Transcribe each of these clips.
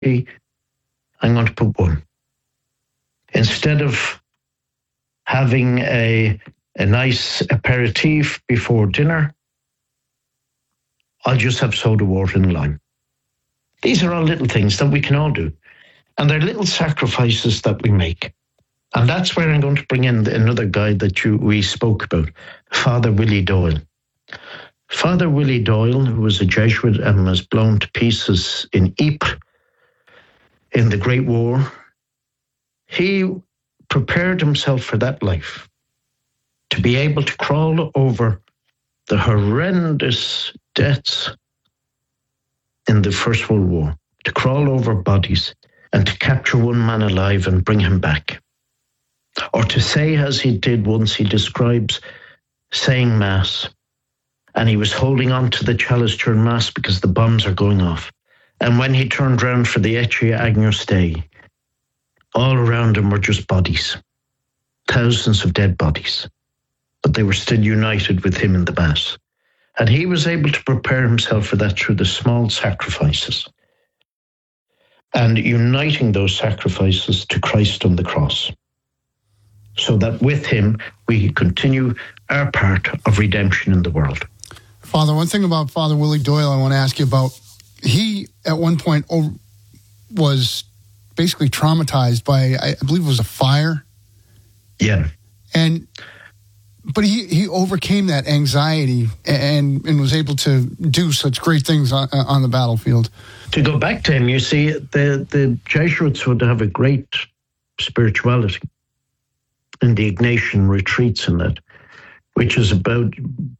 I'm going to put one. Instead of having a nice aperitif before dinner, I'll just have soda water and lime. These are all little things that we can all do. And they're little sacrifices that we make. And that's where I'm going to bring in another guy that we spoke about, Father Willie Doyle. Father Willie Doyle, who was a Jesuit and was blown to pieces in Ypres in the Great War, he prepared himself for that life, to be able to crawl over the horrendous deaths in the First World War, to crawl over bodies and to capture one man alive and bring him back. Or to say, as he did once, he describes saying Mass, and he was holding on to the chalice during Mass because the bombs are going off. And when he turned round for the Ecce Agnus Dei, all around him were just bodies, thousands of dead bodies, but they were still united with him in the Mass. And he was able to prepare himself for that through the small sacrifices and uniting those sacrifices to Christ on the cross, so that with him we continue our part of redemption in the world. Father, one thing about Father Willie Doyle I want to ask you about, he at one point was basically traumatized by, I believe it was a fire. Yeah. But he overcame that anxiety and was able to do such great things on the battlefield. To go back to him, you see, the Jesuits would have a great spirituality in the Ignatian retreats and that, which is about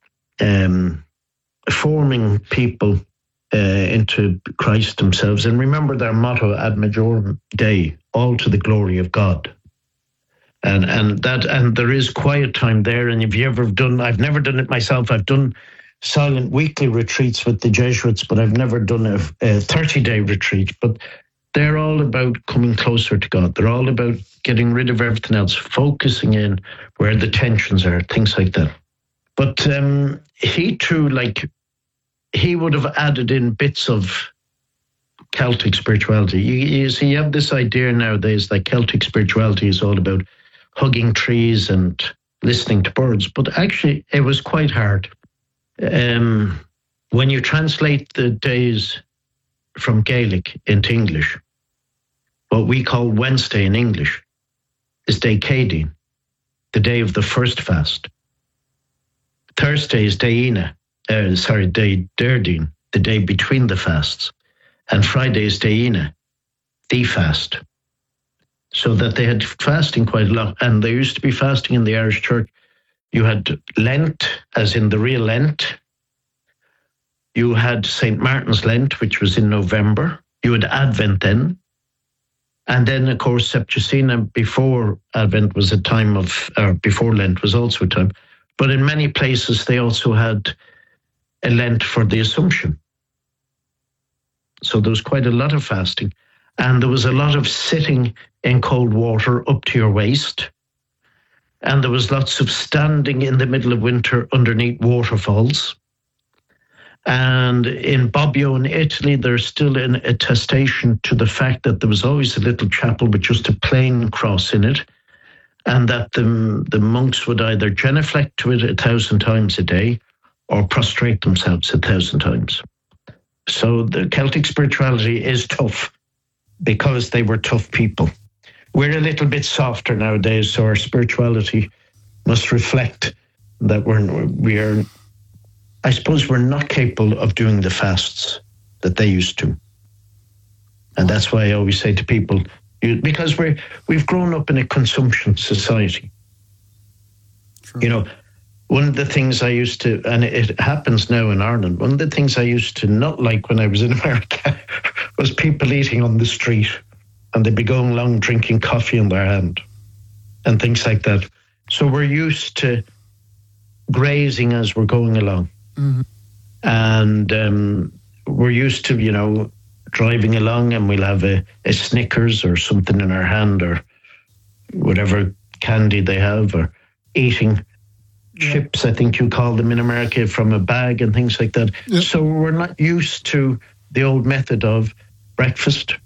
forming people into Christ themselves. And remember their motto, Ad Majorem Dei, all to the glory of God. And there is quiet time there. And if you ever done, I've never done it myself. I've done silent weekly retreats with the Jesuits, but I've never done a 30-day retreat. But they're all about coming closer to God. They're all about getting rid of everything else, focusing in where the tensions are, things like that. But he too, he would have added in bits of Celtic spirituality. You see, you have this idea nowadays that Celtic spirituality is all about hugging trees and listening to birds, but actually it was quite hard. When you translate the days from Gaelic into English, what we call Wednesday in English is Day Cédín, the day of the first fast. Thursday is Day Deirdín, the day between the fasts. And Friday is Day Ina, the fast. So that they had fasting quite a lot. And there used to be fasting in the Irish Church. You had Lent, as in the real Lent. You had St. Martin's Lent, which was in November. You had Advent then. And then, of course, Septuagint before Advent was a time of, or before Lent was also a time. But in many places, they also had a Lent for the Assumption. So there was quite a lot of fasting. And there was a lot of sitting in cold water up to your waist. And there was lots of standing in the middle of winter underneath waterfalls. And in Bobbio in Italy, there's still an attestation to the fact that there was always a little chapel with just a plain cross in it, and that the monks would either genuflect to it 1,000 times a day or prostrate themselves 1,000 times. So the Celtic spirituality is tough because they were tough people. We're a little bit softer nowadays, so our spirituality must reflect that we are, I suppose we're not capable of doing the fasts that they used to. And that's why I always say to people, because we've grown up in a consumption society. True. You know, one of the things I used to, and it happens now in Ireland, one of the things I used to not like when I was in America was people eating on the street, and they'd be going along drinking coffee in their hand and things like that. So we're used to grazing as we're going along. Mm-hmm. And we're used to, driving along and we'll have a Snickers or something in our hand or whatever candy they have, or eating chips, I think you call them in America, from a bag and things like that. Yep. So we're not used to the old method of breakfast,